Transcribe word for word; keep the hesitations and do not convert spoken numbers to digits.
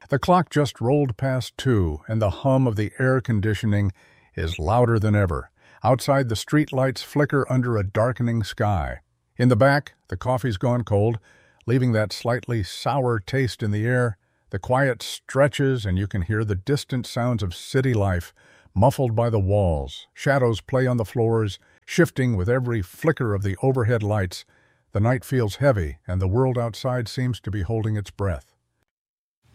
The clock just rolled past two, and the hum of the air conditioning is louder than ever. Outside, the street lights flicker under a darkening sky. In the back, the coffee's gone cold, leaving that slightly sour taste in the air. The quiet stretches, and you can hear the distant sounds of city life, muffled by the walls. Shadows play on the floors, shifting with every flicker of the overhead lights. The night feels heavy, and the world outside seems to be holding its breath.